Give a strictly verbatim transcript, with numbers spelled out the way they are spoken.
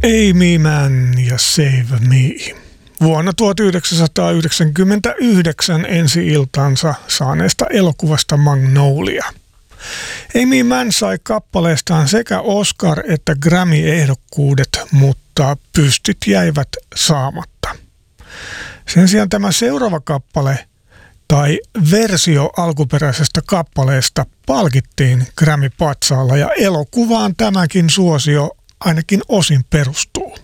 Amy Mann ja Save Me. Vuonna tuhatyhdeksänsataayhdeksänkymmentäyhdeksän ensi-iltansa saaneesta elokuvasta Magnolia. Amy Mann sai kappaleestaan sekä Oscar- että Grammy-ehdokkuudet, mutta pystyt jäivät saamatta. Sen sijaan tämä seuraava kappale tai versio alkuperäisestä kappaleesta palkittiin Grammy-patsaalla ja elokuvaan tämäkin suosio ainakin osin perustuu.